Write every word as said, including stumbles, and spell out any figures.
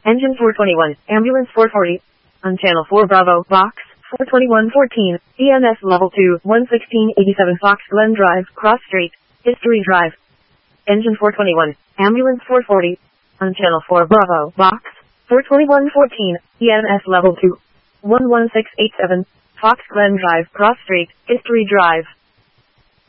Engine four twenty-one, Ambulance four forty. On Channel four Bravo, Box four twenty-one fourteen, E M S Level two, one sixteen eighty-seven Fox Glen Drive, Cross Street, History Drive. Engine four twenty-one, Ambulance four forty. On Channel four Bravo, Box four twenty-one fourteen, E M S Level two, one one six eight seven, Fox Glen Drive, Cross Street, History Drive.